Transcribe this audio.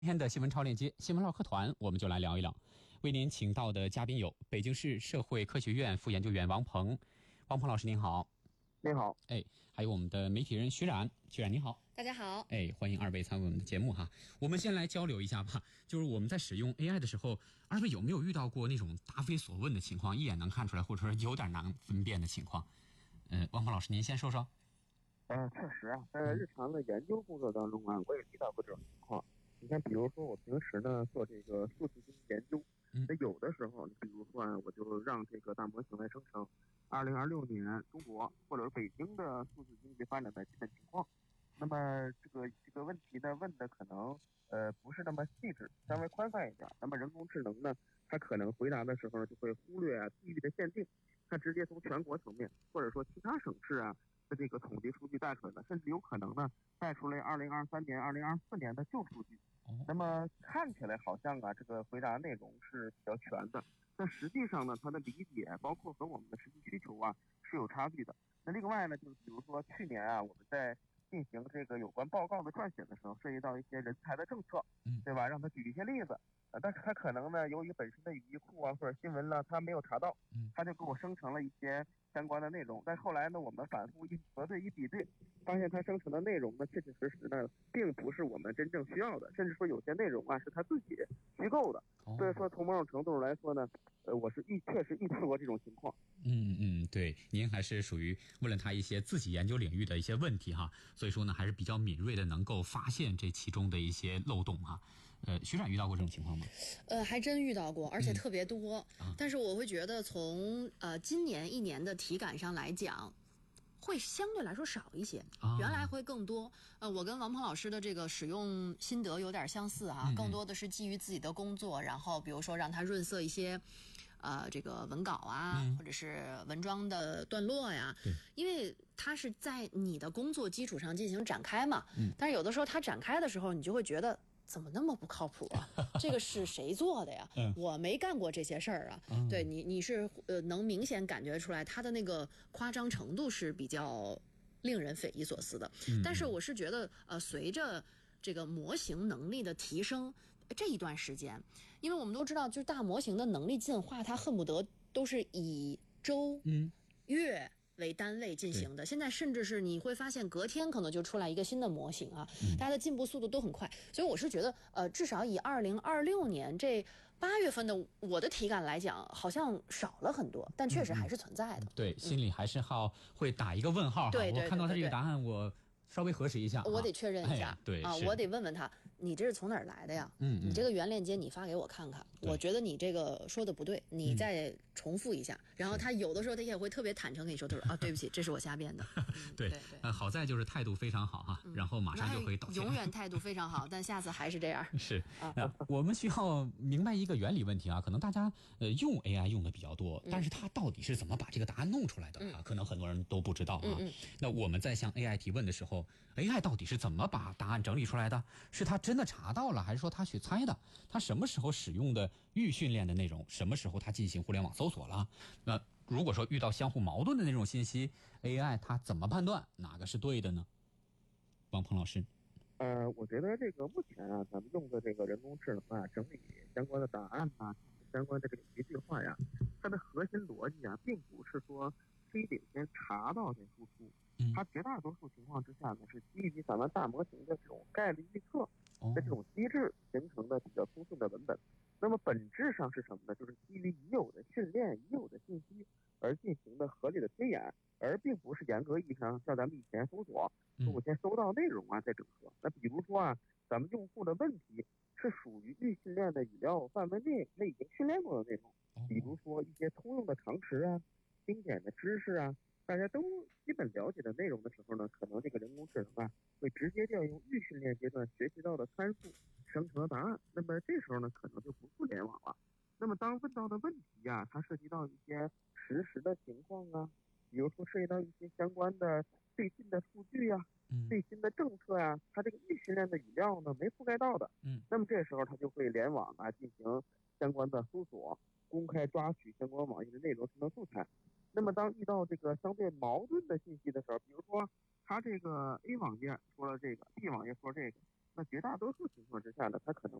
今天的新闻超链接新闻唠嗑团，我们就来聊一聊。为您请到的嘉宾有北京市社会科学院副研究员王鹏。王鹏老师您好。 您好。 还有我们的媒体人徐冉。徐冉您好。 大家好。 欢迎二位参与我们的节目哈。我们先来交流一下吧，就是我们在使用 AI 的时候，二位有没有遇到过那种答非所问的情况，一眼能看出来，或者说有点难分辨的情况？王鹏老师您先说说。 确实啊，在日常的研究工作当中啊，我也遇到过这种情况。你看，比如说我平时呢做这个数字经济研究，那有的时候，你比如说我就让这个大模型来生成2026年中国或者是北京的数字经济发展的基本情况。那么这个问题呢问的可能不是那么细致，稍微宽泛一点。那么人工智能呢，它可能回答的时候就会忽略地域的限定，它直接从全国层面或者说其他省市的这个统计数据带出来的，甚至有可能呢带出来2023年、2024年的旧数据。那么看起来好像这个回答内容是比较全的，但实际上呢，它的理解包括和我们的实际需求是有差距的。那另外呢，就是比如说去年我们在进行这个有关报告的撰写的时候，涉及到一些人才的政策，对吧？让他举一些例子，但是他可能呢，由于本身的语义库或者新闻他没有查到，他就给我生成了一些相关的内容。但后来呢，我们反复核对比对，发现他生成的内容呢，确确实实呢，并不是我们真正需要的，甚至说有些内容是他自己虚构的。所以说，从某种程度上来说呢，我是确实遇到过这种情况。 对，您还是属于问了他一些自己研究领域的一些问题哈，所以说呢，还是比较敏锐的，能够发现这其中的一些漏洞哈。徐冉遇到过这种情况吗？ 还真遇到过，而且特别多。但是我会觉得从今年一年的体感上来讲，会相对来说少一些，原来会更多。我跟王鹏老师的这个使用心得有点相似更多的是基于自己的工作，然后比如说让它润色一些这个文稿或者是文章的段落呀，因为它是在你的工作基础上进行展开嘛。但是有的时候它展开的时候，你就会觉得怎么那么不靠谱啊？这个是谁做的呀？我没干过这些事儿啊。对你是能明显感觉出来，它的那个夸张程度是比较令人匪夷所思的。但是我是觉得随着这个模型能力的提升，这一段时间，因为我们都知道，就是大模型的能力进化，它恨不得都是以周、月为单位进行的。现在甚至是你会发现隔天可能就出来一个新的模型大家的进步速度都很快。所以我是觉得至少以2026年这8月份的我的体感来讲，好像少了很多，但确实还是存在的。 对，心里还是会打一个问号。 对， 我看到他这个答案，我稍微核实一下， 我得确认一下。我得问问他，你这是从哪儿来的呀？你这个原链接你发给我看看，我觉得你这个说的不对，你再重复一下。然后他有的时候他也会特别坦诚跟你说，他说对不起，这是我瞎编的。 对，好在就是态度非常好然后马上就会道歉。 永远态度非常好，但下次还是这样。 是我们需要明白一个原理问题可能大家用 AI 用的比较多，但是它到底是怎么把这个答案弄出来的可能很多人都不知道那我们在向 AI 提问的时候，AI 到底是怎么把答案整理出来的？是他真的查到了，还是说他去猜的？他什么时候使用的预训练的内容？什么时候他进行互联网搜索了？那如果说遇到相互矛盾的那种信息 ，AI 它怎么判断哪个是对的呢？王鹏老师。 我觉得这个目前咱们用的这个人工智能整理相关的答案相关的这个语义对话它的核心逻辑并不是说非得先查到这输出。它绝大多数情况之下呢，是基于咱们大模型的这种概率预测的这种机制形成的比较通顺的文本。那么本质上是什么呢？就是基于已有的训练、已有的信息而进行的合理的推演，而并不是严格意义上像咱们以前搜索，我先搜到内容再整合。那比如说咱们用户的问题是属于预训练的语料范围内已经训练过的内容，比如说一些通用的常识经典的知识大家都基本了解的内容的时候呢，可能这个人工智能会直接调用预训练阶段学习到的参数生成的答案。那么这时候呢，可能就不互联网了。那么当问到的问题它涉及到一些实时的情况比如说涉及到一些相关的最新的数据最新的政策它这个预训练的语料呢没覆盖到的，那么这时候它就会联网进行相关的搜索，公开抓取相关网页的内容生成素材。那么当遇到这个相对矛盾的信息的时候，比如说它这个 A 网页说了这个 ，B 网页说这个， 那绝大多数情况之下呢，它可能